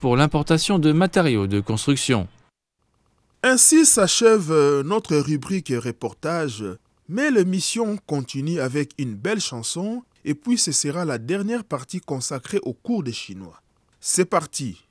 pour l'importation de matériaux de construction. Ainsi s'achève notre rubrique reportage, mais l'émission continue avec une belle chanson et puis ce sera la dernière partie consacrée au cours de chinois. C'est parti!